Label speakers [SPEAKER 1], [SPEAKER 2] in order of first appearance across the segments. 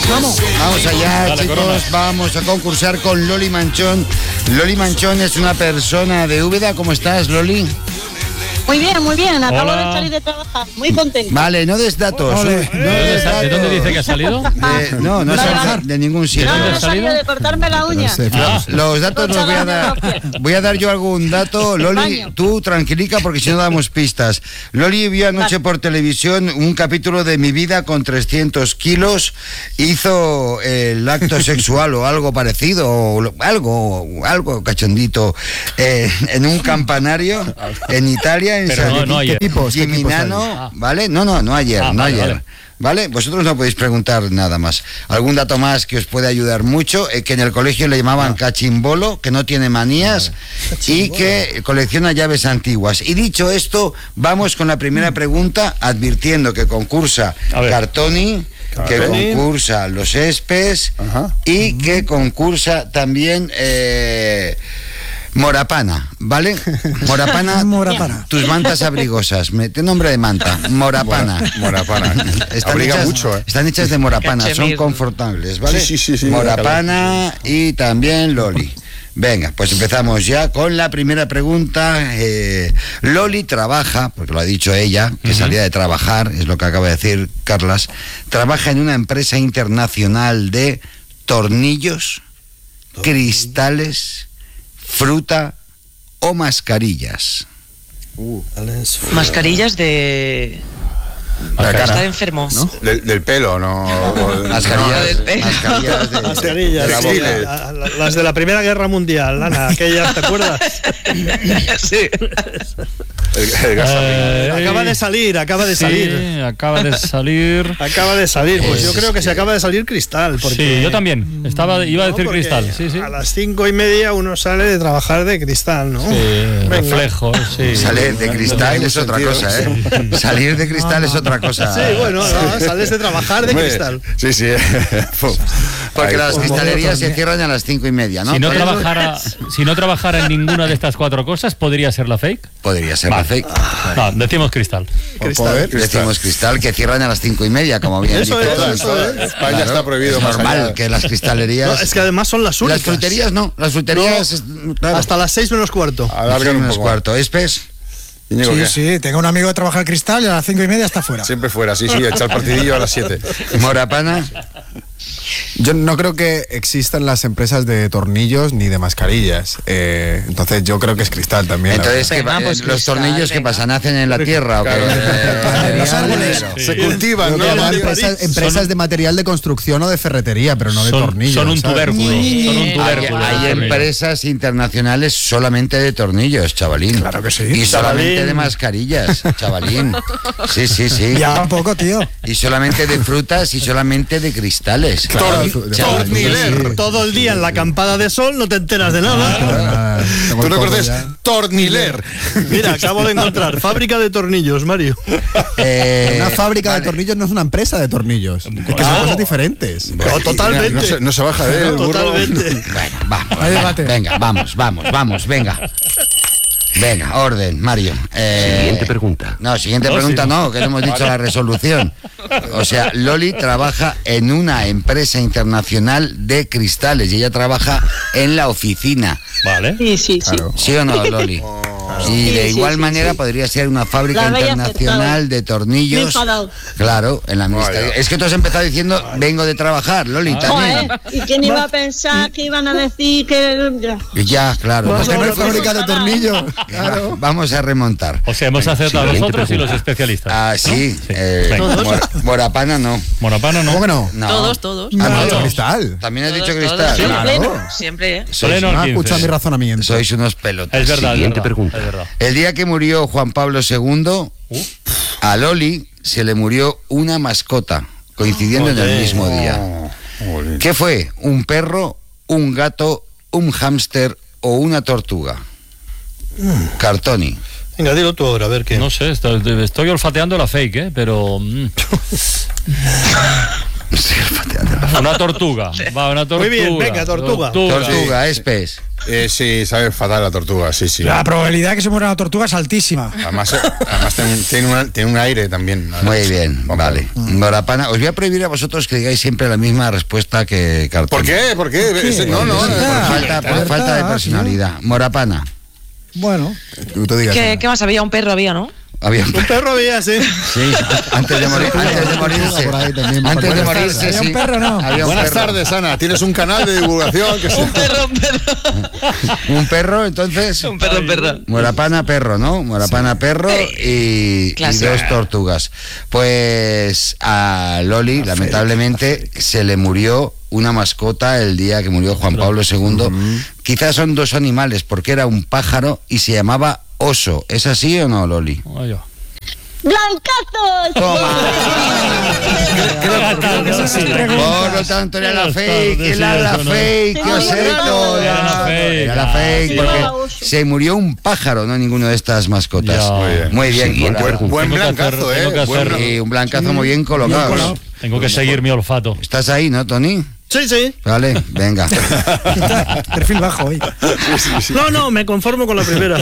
[SPEAKER 1] Vamos allá,
[SPEAKER 2] dale,
[SPEAKER 1] chicos.
[SPEAKER 2] Corona.
[SPEAKER 1] Vamos a concursar con Loli Manchón. Loli Manchón es una persona de Úbeda. ¿Cómo estás, Loli?
[SPEAKER 3] Muy bien. Acabo
[SPEAKER 2] Hola.
[SPEAKER 3] de salir de trabajar. Muy contenta.
[SPEAKER 1] Vale, no des datos. No des datos.
[SPEAKER 2] ¿De dónde dice que ha salido?
[SPEAKER 1] No
[SPEAKER 3] Vale,
[SPEAKER 1] salido
[SPEAKER 3] vale.
[SPEAKER 1] de ningún sitio.
[SPEAKER 2] dónde
[SPEAKER 3] No,
[SPEAKER 2] has
[SPEAKER 3] no salí
[SPEAKER 2] salido?
[SPEAKER 3] de cortarme la uña.
[SPEAKER 1] Los datos los voy a dar. Voy a dar yo algún dato. Loli,
[SPEAKER 3] Baño.
[SPEAKER 1] tú tranquilica porque si no damos pistas. Loli vio anoche por televisión un capítulo de Mi vida con 300 kilos. Hizo el acto sexual o algo parecido, o algo cachondito, en un campanario en Italia, en
[SPEAKER 2] Pero no ayer.
[SPEAKER 1] Giminano, ¿vale? No ayer, no
[SPEAKER 2] vale,
[SPEAKER 1] ayer.
[SPEAKER 2] vale.
[SPEAKER 1] ¿Vale? Vosotros no podéis preguntar nada más. Algún dato más que os puede ayudar mucho, que en el colegio le llamaban cachimbolo, que no tiene manías y que colecciona llaves antiguas. Y dicho esto, vamos con la primera pregunta, advirtiendo que concursa
[SPEAKER 2] A ver.
[SPEAKER 1] Cartoni, que concursa Los Espes y que concursa también Morapana, ¿vale? Morapana. Tus mantas abrigosas. Te nombre de manta. Morapana.
[SPEAKER 4] Morapana. Abriga mucho, ¿eh?
[SPEAKER 1] Están hechas de Morapana, son
[SPEAKER 5] Cachemir.
[SPEAKER 1] confortables, ¿vale?
[SPEAKER 4] Sí.
[SPEAKER 1] Morapana y también Loli. Venga, pues empezamos ya con la primera pregunta. Loli trabaja, porque lo ha dicho ella, que salía de trabajar, es lo que acaba de decir Carlas, trabaja en una empresa internacional de tornillos, cristales, fruta o mascarillas.
[SPEAKER 5] Mascarillas de...
[SPEAKER 4] La
[SPEAKER 5] Está
[SPEAKER 4] cara,
[SPEAKER 5] enfermo.
[SPEAKER 4] ¿no? Del pelo, ¿no?
[SPEAKER 1] Mascarillas,
[SPEAKER 5] del pelo.
[SPEAKER 1] mascarillas de
[SPEAKER 6] Mascarillas,
[SPEAKER 1] la
[SPEAKER 6] sí,
[SPEAKER 1] boca.
[SPEAKER 6] las de la Primera Guerra Mundial, Ana, aquellas, ¿te acuerdas?
[SPEAKER 5] Sí.
[SPEAKER 4] El gasolina.
[SPEAKER 6] Acaba de salir.
[SPEAKER 2] Sí, acaba de salir.
[SPEAKER 6] Acaba de salir, pues yo creo que se acaba de salir Cristal. Porque,
[SPEAKER 2] Sí, yo también. Iba a decir
[SPEAKER 6] porque
[SPEAKER 2] Cristal. Sí.
[SPEAKER 6] A las 5:30 uno sale de trabajar de Cristal, ¿no?
[SPEAKER 2] Sí,
[SPEAKER 6] Venga.
[SPEAKER 2] reflejo, sí.
[SPEAKER 1] Salir de cristal es otra cosa, ¿eh? Salir de cristal es otra cosa.
[SPEAKER 6] Sí, bueno, no, sales de trabajar de
[SPEAKER 4] Hombre,
[SPEAKER 6] Cristal.
[SPEAKER 4] Sí.
[SPEAKER 1] Porque las
[SPEAKER 4] Ahí.
[SPEAKER 1] cristalerías se cierran a las 5:30, ¿no?
[SPEAKER 2] Si no,
[SPEAKER 1] Pero
[SPEAKER 2] si no trabajara en ninguna de estas cuatro cosas, ¿podría ser la fake?
[SPEAKER 1] podría ser la fake.
[SPEAKER 2] No, decimos Cristal.
[SPEAKER 4] Por poder,
[SPEAKER 1] Decimos cristal que cierran a las 5:30, como bien
[SPEAKER 6] Eso
[SPEAKER 1] dice.
[SPEAKER 6] es,
[SPEAKER 1] Todas,
[SPEAKER 6] eso
[SPEAKER 1] todas.
[SPEAKER 6] es.
[SPEAKER 4] España está prohibido
[SPEAKER 1] Es
[SPEAKER 4] más
[SPEAKER 1] normal
[SPEAKER 4] allá.
[SPEAKER 1] que las cristalerías.
[SPEAKER 6] No, es que además son las únicas.
[SPEAKER 1] Las fruterías no, las fruterías. Claro.
[SPEAKER 6] Hasta las 6:15.
[SPEAKER 4] Alargan un
[SPEAKER 1] menos
[SPEAKER 4] poco.
[SPEAKER 1] cuarto. ¿Espes?
[SPEAKER 4] Íñigo, ¿qué?
[SPEAKER 7] Sí, tengo un amigo que trabaja en Cristal y a las 5:30 está fuera.
[SPEAKER 4] Siempre fuera, sí, echar partidillo a las 7.
[SPEAKER 1] Morapana.
[SPEAKER 8] Yo no creo que existan las empresas de tornillos ni de mascarillas. Entonces yo creo que es Cristal también.
[SPEAKER 1] Entonces, ¿qué
[SPEAKER 5] Venga, pues
[SPEAKER 1] los
[SPEAKER 5] cristal,
[SPEAKER 1] tornillos que
[SPEAKER 5] venga.
[SPEAKER 1] pasan, ¿nacen en la tierra o qué?
[SPEAKER 8] En los árboles.
[SPEAKER 4] Se cultivan,
[SPEAKER 8] Creo
[SPEAKER 4] ¿no?
[SPEAKER 8] que habrá
[SPEAKER 4] Mario?
[SPEAKER 8] empresas de material de construcción o de ferretería, pero no de tornillos.
[SPEAKER 2] Son un
[SPEAKER 8] ¿sabes?
[SPEAKER 2] tubérculo. Son un
[SPEAKER 1] Hay,
[SPEAKER 2] tubérculo.
[SPEAKER 1] hay empresas internacionales solamente de tornillos, chavalín.
[SPEAKER 8] Claro que sí.
[SPEAKER 1] Y solamente
[SPEAKER 6] Chavalín.
[SPEAKER 1] de mascarillas, chavalín. Sí.
[SPEAKER 7] Ya un poco, tío.
[SPEAKER 1] Y solamente de frutas y solamente de cristales.
[SPEAKER 4] Torniler.
[SPEAKER 6] Todo el día en la acampada de sol no te enteras de nada.
[SPEAKER 8] Tengo
[SPEAKER 4] Tú
[SPEAKER 8] el
[SPEAKER 4] no
[SPEAKER 8] codo
[SPEAKER 4] conoces
[SPEAKER 8] ya.
[SPEAKER 4] Torniler.
[SPEAKER 6] Mira, acabo de encontrar fábrica de tornillos, Mario.
[SPEAKER 8] Una fábrica
[SPEAKER 1] vale.
[SPEAKER 8] de tornillos no es una empresa de tornillos. Es que son cosas diferentes.
[SPEAKER 6] No, totalmente.
[SPEAKER 4] No se baja de él, burro.
[SPEAKER 6] Totalmente.
[SPEAKER 1] Bueno, vamos.
[SPEAKER 7] Hay debate.
[SPEAKER 1] Venga, vamos, venga. Venga, orden, Mario.
[SPEAKER 9] Siguiente pregunta.
[SPEAKER 1] No, siguiente pregunta no, que no hemos dicho la resolución. O sea, Loli trabaja en una empresa internacional de cristales y ella trabaja en la oficina.
[SPEAKER 2] Vale.
[SPEAKER 3] Sí.
[SPEAKER 1] ¿Sí o no, Loli? Y de igual manera podría ser una fábrica
[SPEAKER 3] La habéis
[SPEAKER 1] internacional
[SPEAKER 3] acertado.
[SPEAKER 1] de
[SPEAKER 3] Me he
[SPEAKER 1] tornillos.
[SPEAKER 3] enfadado.
[SPEAKER 1] Claro, en la administración. Es que tú has empezado diciendo, vengo de trabajar, Loli, también.
[SPEAKER 3] Joder, ¿y quién iba a pensar que iban a decir que...?
[SPEAKER 1] Ya, claro.
[SPEAKER 8] Porque no hay
[SPEAKER 3] no,
[SPEAKER 8] fábrica de
[SPEAKER 3] no,
[SPEAKER 8] tornillos. Claro.
[SPEAKER 1] Vamos a remontar.
[SPEAKER 2] O sea, hemos acertado
[SPEAKER 9] siguiente
[SPEAKER 2] nosotros y los
[SPEAKER 9] pregunta.
[SPEAKER 2] especialistas.
[SPEAKER 1] Ah, sí.
[SPEAKER 2] Venga.
[SPEAKER 1] Morapana no.
[SPEAKER 2] Morapana no.
[SPEAKER 8] ¿Cómo que no?
[SPEAKER 1] No.
[SPEAKER 5] Todos.
[SPEAKER 1] Ah, no,
[SPEAKER 8] No,
[SPEAKER 1] no.
[SPEAKER 8] Cristal.
[SPEAKER 1] También has dicho
[SPEAKER 5] Todos,
[SPEAKER 1] cristal.
[SPEAKER 5] sí,
[SPEAKER 1] Claro.
[SPEAKER 5] pleno, siempre,
[SPEAKER 2] Pleno
[SPEAKER 8] No
[SPEAKER 2] al 15.
[SPEAKER 8] escucha mi razonamiento.
[SPEAKER 1] Sois unos pelotas.
[SPEAKER 2] Es verdad,
[SPEAKER 9] Siguiente
[SPEAKER 2] es verdad.
[SPEAKER 9] pregunta.
[SPEAKER 2] Es verdad.
[SPEAKER 1] El día que murió Juan Pablo II, a Loli se le murió una mascota, coincidiendo en el mismo día. ¿Qué fue? ¿Un perro, un gato, un hámster o una tortuga? Cartoni.
[SPEAKER 6] Venga, dilo tú ahora, a ver qué.
[SPEAKER 2] No sé, estoy olfateando la fake, pero... Una tortuga. Va, una tortuga.
[SPEAKER 6] Muy bien, venga, tortuga.
[SPEAKER 1] Tortuga, Espes.
[SPEAKER 4] Sí, sabe fatal la tortuga, sí.
[SPEAKER 7] La probabilidad de que se muera una tortuga es altísima.
[SPEAKER 4] Además tiene un aire también.
[SPEAKER 1] Muy bien,
[SPEAKER 4] Vamos.
[SPEAKER 1] vale. Morapana, os voy a prohibir a vosotros que digáis siempre la misma respuesta que Cartón.
[SPEAKER 4] ¿Por qué? ¿Por qué? No.
[SPEAKER 1] Por falta de personalidad. Morapana.
[SPEAKER 7] Bueno,
[SPEAKER 8] Tú digas.
[SPEAKER 5] ¿Qué más había? Un perro había, ¿no?
[SPEAKER 1] Había
[SPEAKER 6] Un perro había, sí.
[SPEAKER 1] Sí, antes de morirse.
[SPEAKER 8] Por ahí también.
[SPEAKER 1] Antes de
[SPEAKER 8] Buenas
[SPEAKER 1] morirse,
[SPEAKER 7] ¿había
[SPEAKER 1] sí.
[SPEAKER 7] un perro o no?
[SPEAKER 1] Había un
[SPEAKER 4] Buenas
[SPEAKER 1] perro.
[SPEAKER 4] tardes, Ana. Tienes un canal de divulgación que se...
[SPEAKER 5] Un perro.
[SPEAKER 1] Un perro, entonces.
[SPEAKER 5] Un perro.
[SPEAKER 1] Morapana, perro, ¿no? Morapana, perro y
[SPEAKER 5] Clásico.
[SPEAKER 1] 2 tortugas. Pues a Loli, lamentablemente, se le murió una mascota el día que murió Juan Pablo II. Quizás son 2 animales, porque era un pájaro y se llamaba oso. ¿Es así o no, Loli?
[SPEAKER 2] Oye.
[SPEAKER 3] ¡Blancazos!
[SPEAKER 1] Por lo tanto, era la fake, era la fake, que os he
[SPEAKER 3] Era
[SPEAKER 1] era la fake,
[SPEAKER 2] sí.
[SPEAKER 1] porque se murió un pájaro, no ninguno de estas mascotas.
[SPEAKER 2] Ya.
[SPEAKER 1] Muy bien.
[SPEAKER 4] Sí, buen
[SPEAKER 2] Tengo que
[SPEAKER 4] blancazo,
[SPEAKER 2] hacer- tengo que
[SPEAKER 4] Buen
[SPEAKER 2] hacer-
[SPEAKER 1] Y un blancazo muy bien colocado.
[SPEAKER 2] Tengo que seguir mi olfato.
[SPEAKER 1] ¿Estás ahí, no, Tony?
[SPEAKER 6] Sí.
[SPEAKER 1] Vale, venga.
[SPEAKER 7] perfil bajo hoy.
[SPEAKER 6] No, me conformo con la primera.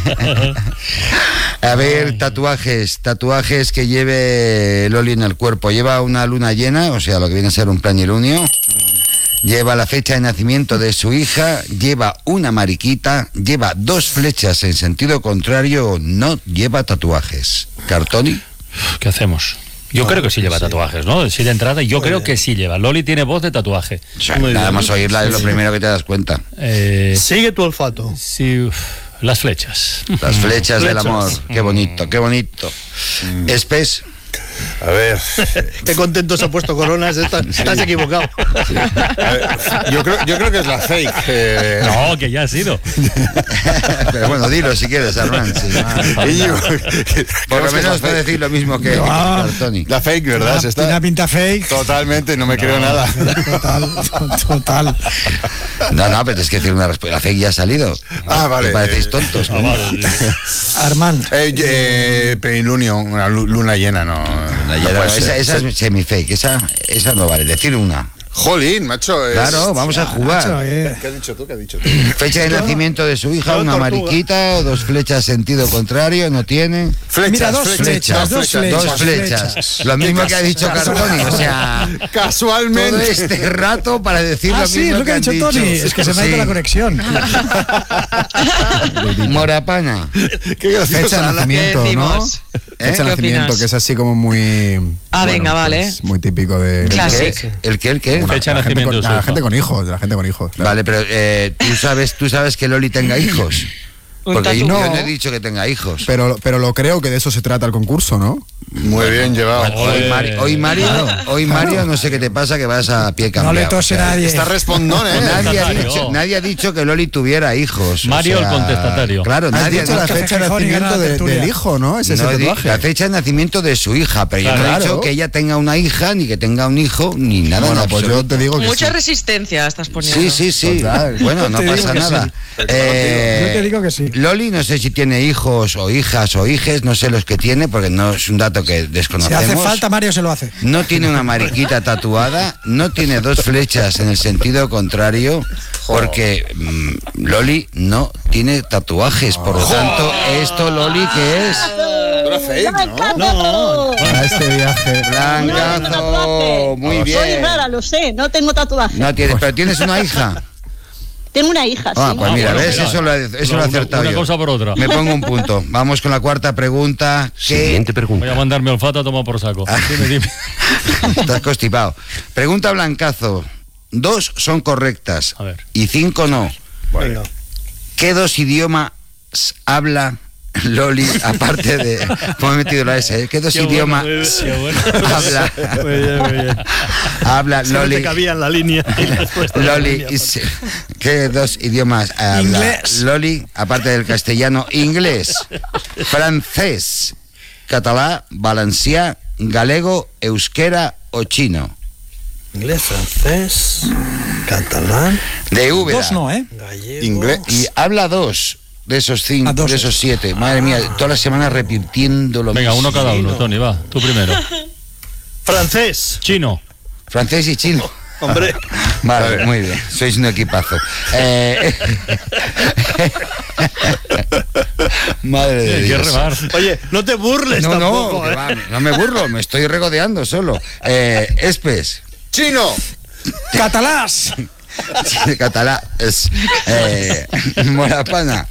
[SPEAKER 1] A ver, tatuajes que lleve Loli en el cuerpo. Lleva una luna llena, o sea, lo que viene a ser un planilunio. Lleva la fecha de nacimiento de su hija, lleva una mariquita, lleva 2 flechas en sentido contrario, no lleva tatuajes. ¿Cartoni?
[SPEAKER 2] ¿Qué hacemos? Yo creo que sí lleva tatuajes, ¿no? Sí, de entrada, yo creo que sí lleva. Loli tiene voz de tatuaje.
[SPEAKER 1] Nada más oírla es lo primero que te das cuenta.
[SPEAKER 6] Sigue tu olfato.
[SPEAKER 2] Sí, las flechas.
[SPEAKER 1] Las flechas del amor. Qué bonito, qué bonito. Espes.
[SPEAKER 4] A ver,
[SPEAKER 6] Qué contento se ha puesto Coronas. Estás equivocado.
[SPEAKER 4] yo creo que es la fake.
[SPEAKER 2] No, que ya ha sido.
[SPEAKER 1] Pero bueno, dilo si quieres, Armand. Sí.
[SPEAKER 4] Íñigo,
[SPEAKER 1] Por lo
[SPEAKER 4] creo que es
[SPEAKER 1] menos puede decir lo mismo que Cartoni.
[SPEAKER 4] la fake, ¿verdad? Se
[SPEAKER 7] Tiene una pinta fake.
[SPEAKER 4] Totalmente, no me creo nada.
[SPEAKER 7] Total.
[SPEAKER 1] No, pero tienes que decir una respuesta. La fake ya ha salido.
[SPEAKER 4] Ah, vale.
[SPEAKER 1] Me parecéis tontos. ¿no?
[SPEAKER 7] Armand.
[SPEAKER 4] Penilunio, una luna llena, no.
[SPEAKER 1] Esa es semi-fake. Esa no vale. Decir una.
[SPEAKER 4] Jolín, macho.
[SPEAKER 1] Claro, vamos a
[SPEAKER 7] Macho,
[SPEAKER 1] jugar.
[SPEAKER 4] ¿Qué has dicho tú? ¿Qué has dicho tú?
[SPEAKER 1] Fecha de nacimiento de su hija,
[SPEAKER 6] Yo,
[SPEAKER 1] una
[SPEAKER 6] tortuga.
[SPEAKER 1] mariquita o 2 flechas sentido contrario, no tiene.
[SPEAKER 4] Flechas,
[SPEAKER 7] Mira, dos flechas.
[SPEAKER 1] 2 flechas. Lo mismo que ha dicho Cartoni. O sea, todo
[SPEAKER 4] Casualmente.
[SPEAKER 1] este rato para decir lo
[SPEAKER 7] Sí,
[SPEAKER 1] mismo
[SPEAKER 7] es lo que ha
[SPEAKER 1] han
[SPEAKER 7] dicho Tony. Es que se me ha ido
[SPEAKER 1] Sí.
[SPEAKER 7] la conexión.
[SPEAKER 1] Morapana.
[SPEAKER 4] Qué graciosa,
[SPEAKER 8] Fecha de
[SPEAKER 4] Ana.
[SPEAKER 8] nacimiento,
[SPEAKER 5] ¿Qué
[SPEAKER 8] ¿no?
[SPEAKER 5] decimos?
[SPEAKER 8] Fecha
[SPEAKER 5] ¿Qué
[SPEAKER 8] de nacimiento,
[SPEAKER 5] opinas?
[SPEAKER 8] que es así como muy...
[SPEAKER 5] Venga, vale.
[SPEAKER 8] pues, muy típico de...
[SPEAKER 5] Clásico.
[SPEAKER 1] ¿El qué?
[SPEAKER 2] Fecha de
[SPEAKER 8] la gente
[SPEAKER 2] nacimiento de
[SPEAKER 8] con,
[SPEAKER 2] su
[SPEAKER 8] la
[SPEAKER 2] hija.
[SPEAKER 8] gente con hijos, de la gente con hijos. claro.
[SPEAKER 1] Vale, pero tú sabes que Loli tenga hijos.
[SPEAKER 5] Un
[SPEAKER 1] Porque yo
[SPEAKER 5] tatu.
[SPEAKER 1] no he dicho que tenga hijos.
[SPEAKER 8] Pero lo creo que de eso se trata el concurso, ¿no?
[SPEAKER 4] Muy bien llevado.
[SPEAKER 1] Hoy Mario, no sé qué te pasa, que vas a pie
[SPEAKER 7] No
[SPEAKER 1] cambiado.
[SPEAKER 7] le tose
[SPEAKER 1] o sea,
[SPEAKER 7] nadie.
[SPEAKER 4] Está respondón, ¿eh?
[SPEAKER 1] Nadie ha dicho que Loli tuviera hijos. o
[SPEAKER 2] Mario,
[SPEAKER 1] sea,
[SPEAKER 2] el contestatario.
[SPEAKER 1] Claro,
[SPEAKER 8] Has
[SPEAKER 1] nadie
[SPEAKER 8] dicho
[SPEAKER 1] ha
[SPEAKER 8] la
[SPEAKER 1] dicho.
[SPEAKER 8] fecha de
[SPEAKER 7] Café Gijón y gana
[SPEAKER 8] nacimiento
[SPEAKER 7] la tertulia.
[SPEAKER 8] del hijo, ¿no? Es ese
[SPEAKER 1] No he
[SPEAKER 8] tatuaje.
[SPEAKER 1] dicho la fecha de nacimiento de su hija, pero yo no he
[SPEAKER 8] Claro.
[SPEAKER 1] dicho que ella tenga una hija, ni que tenga un hijo, ni nada.
[SPEAKER 8] Bueno,
[SPEAKER 1] en
[SPEAKER 8] pues yo
[SPEAKER 1] absoluto.
[SPEAKER 8] te digo que
[SPEAKER 5] Mucha
[SPEAKER 8] sí.
[SPEAKER 5] resistencia estás poniendo.
[SPEAKER 1] Sí.
[SPEAKER 8] Total.
[SPEAKER 1] Bueno, no
[SPEAKER 7] Te digo
[SPEAKER 1] pasa
[SPEAKER 7] que
[SPEAKER 1] nada.
[SPEAKER 7] sí. Yo te digo que sí.
[SPEAKER 1] Loli no sé si tiene hijos o hijas o hijes, no sé los que tiene, porque no es un dato que
[SPEAKER 7] Si
[SPEAKER 1] desconocemos.
[SPEAKER 7] hace falta, Mario se lo hace.
[SPEAKER 1] No tiene una mariquita tatuada, no tiene 2 flechas en el sentido contrario, porque Loli no tiene tatuajes. Por lo tanto, esto, Loli, ¿qué es?
[SPEAKER 4] Una fake, ¿no?
[SPEAKER 6] No.
[SPEAKER 8] Para este viaje.
[SPEAKER 1] Blancazo, muy
[SPEAKER 3] Soy
[SPEAKER 1] bien.
[SPEAKER 3] rara, lo sé, no tengo tatuaje.
[SPEAKER 1] No tiene, pero tienes una hija.
[SPEAKER 3] Tengo una hija,
[SPEAKER 1] Ah,
[SPEAKER 3] sí.
[SPEAKER 1] pues mira,
[SPEAKER 2] bueno,
[SPEAKER 1] ves,
[SPEAKER 2] mira.
[SPEAKER 1] eso lo he acertado
[SPEAKER 2] Una
[SPEAKER 1] yo.
[SPEAKER 2] cosa por otra.
[SPEAKER 1] Me pongo un punto. Vamos con la cuarta pregunta.
[SPEAKER 9] Siguiente pregunta.
[SPEAKER 2] Voy a mandar mi olfato a tomar por saco. Dime.
[SPEAKER 1] Estás constipado. Pregunta Blancazo. 2 son correctas
[SPEAKER 2] A ver.
[SPEAKER 1] y 5 no.
[SPEAKER 6] Venga.
[SPEAKER 1] ¿Qué 2 idiomas habla Loli, aparte de... ¿Cómo he metido la S? ¿Qué 2
[SPEAKER 2] Qué bueno,
[SPEAKER 1] idiomas
[SPEAKER 2] muy bien, qué bueno.
[SPEAKER 1] habla?
[SPEAKER 6] Muy bien.
[SPEAKER 1] Habla
[SPEAKER 6] Se no
[SPEAKER 1] Loli.
[SPEAKER 6] te cabía en la línea. Y la respuesta de la
[SPEAKER 1] Loli,
[SPEAKER 6] línea.
[SPEAKER 1] ¿qué 2 idiomas habla
[SPEAKER 7] Inglés.
[SPEAKER 1] Loli, aparte del castellano? Inglés, francés, catalá, valencià, galego, euskera o chino.
[SPEAKER 6] Inglés, francés, catalán,
[SPEAKER 1] De Úbeda.
[SPEAKER 7] 2 no, ¿eh?
[SPEAKER 6] gallego.
[SPEAKER 4] Inglés.
[SPEAKER 1] Y habla 2 de esos 5,
[SPEAKER 7] Ah, 2.
[SPEAKER 1] de esos 7. Madre mía, todas las semanas repitiendo lo
[SPEAKER 2] Venga,
[SPEAKER 1] mismo.
[SPEAKER 2] uno cada uno. Tony, va. Tú primero.
[SPEAKER 6] Francés.
[SPEAKER 2] Chino.
[SPEAKER 1] Francés y chino.
[SPEAKER 6] Hombre.
[SPEAKER 1] Vale, muy bien. Sois un equipazo. Madre de
[SPEAKER 2] Qué
[SPEAKER 1] Dios.
[SPEAKER 2] remar.
[SPEAKER 6] Oye, no te burles
[SPEAKER 1] No,
[SPEAKER 6] tampoco,
[SPEAKER 1] que va, no me burlo, me estoy regodeando solo. Espes.
[SPEAKER 4] ¡Chino!
[SPEAKER 7] Catalás.
[SPEAKER 1] Catalá. Es. Morapana.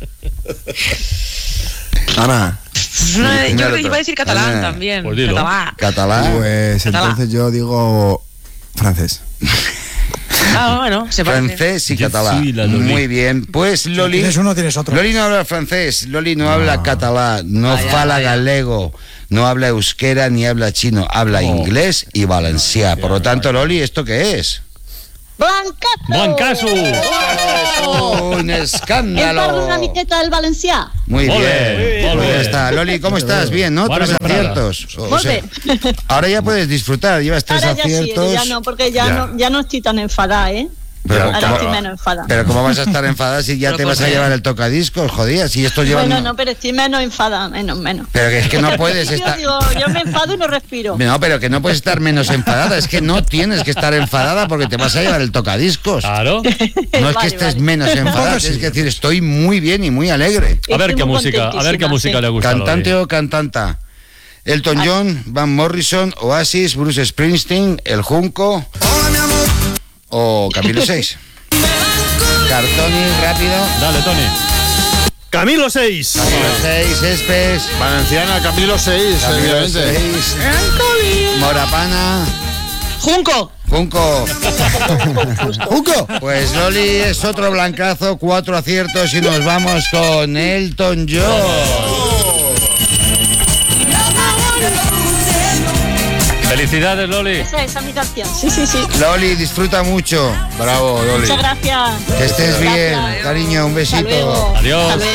[SPEAKER 8] Ana,
[SPEAKER 5] Yo creo que iba a decir catalán
[SPEAKER 1] Ah,
[SPEAKER 5] también.
[SPEAKER 2] pues dilo.
[SPEAKER 5] Catalán.
[SPEAKER 1] Catalá.
[SPEAKER 8] pues
[SPEAKER 5] Catalá.
[SPEAKER 8] entonces yo digo francés.
[SPEAKER 5] Ah, bueno, se parece.
[SPEAKER 1] Francés y
[SPEAKER 2] Yo
[SPEAKER 1] catalá.
[SPEAKER 2] soy la Loli.
[SPEAKER 1] Muy bien. Pues Loli.
[SPEAKER 7] Tienes uno, tienes otro.
[SPEAKER 1] Loli no habla francés, Loli no habla catalá, no
[SPEAKER 5] Vaya,
[SPEAKER 1] fala
[SPEAKER 5] vaya.
[SPEAKER 1] galego, no habla euskera ni habla chino, habla inglés y valencià. Por lo tanto, Loli, ¿esto qué es?
[SPEAKER 3] Blancazo!
[SPEAKER 1] Un
[SPEAKER 3] Em parlo
[SPEAKER 1] escándalo.
[SPEAKER 3] una miqueta del valencià.
[SPEAKER 1] Muy
[SPEAKER 2] Ole,
[SPEAKER 1] bien.
[SPEAKER 2] ole.
[SPEAKER 1] Pues ya está. Loli, ¿cómo estás? Bien, ¿no?
[SPEAKER 2] Buena
[SPEAKER 1] Tres
[SPEAKER 2] temporada.
[SPEAKER 1] aciertos. O
[SPEAKER 3] Molt
[SPEAKER 1] sea,
[SPEAKER 3] bé.
[SPEAKER 1] ahora ya puedes disfrutar, llevas tres
[SPEAKER 3] Ahora ya sí,
[SPEAKER 1] aciertos.
[SPEAKER 3] ya no, porque ya no estoy tan enfadada, ¿eh?
[SPEAKER 1] Pero,
[SPEAKER 3] Ahora
[SPEAKER 1] ¿cómo,
[SPEAKER 3] estoy menos enfadada.
[SPEAKER 1] pero ¿cómo vas a estar enfadada si ya
[SPEAKER 5] Pero
[SPEAKER 1] te
[SPEAKER 5] ¿por
[SPEAKER 1] vas a
[SPEAKER 5] qué?
[SPEAKER 1] llevar el tocadiscos? Jodía, si esto lleva...
[SPEAKER 3] Bueno, no, pero estoy menos enfadada, menos.
[SPEAKER 1] Pero que es que no puedes
[SPEAKER 3] Yo
[SPEAKER 1] estar...
[SPEAKER 3] digo, yo me enfado y no respiro.
[SPEAKER 1] No, pero que no puedes estar menos enfadada. Es que no tienes que estar enfadada porque te vas a llevar el tocadiscos.
[SPEAKER 2] Claro.
[SPEAKER 1] No es que
[SPEAKER 3] Vale,
[SPEAKER 1] estés
[SPEAKER 3] vale.
[SPEAKER 1] menos enfadada, es que decir, estoy muy bien y muy alegre.
[SPEAKER 2] A ver
[SPEAKER 3] Estoy
[SPEAKER 2] qué
[SPEAKER 3] muy
[SPEAKER 2] música,
[SPEAKER 3] contentísima, sí.
[SPEAKER 2] le gusta. a
[SPEAKER 1] Cantante
[SPEAKER 2] Loli.
[SPEAKER 1] o cantanta. Elton John, Van Morrison, Oasis, Bruce Springsteen, El Junco o Camilo 6. Cartoni, rápido.
[SPEAKER 2] Dale, Tony.
[SPEAKER 6] Camilo 6.
[SPEAKER 1] Camilo 6, Espes.
[SPEAKER 4] Valenciana, Camilo 6,
[SPEAKER 1] Camilo
[SPEAKER 4] evidentemente.
[SPEAKER 1] 6. Morapana.
[SPEAKER 5] ¡Junco!
[SPEAKER 1] Junco. Junco. Pues Loli es otro blancazo, 4 aciertos y nos vamos con Elton John.
[SPEAKER 2] Felicidades, Loli.
[SPEAKER 3] Esa es mi canción. Sí.
[SPEAKER 1] Loli, disfruta mucho.
[SPEAKER 4] Bravo, Loli.
[SPEAKER 3] Muchas gracias.
[SPEAKER 1] Que estés bien,
[SPEAKER 3] Gracias.
[SPEAKER 1] cariño, un
[SPEAKER 3] Hasta
[SPEAKER 1] besito.
[SPEAKER 3] luego.
[SPEAKER 2] Adiós.
[SPEAKER 3] Hasta luego.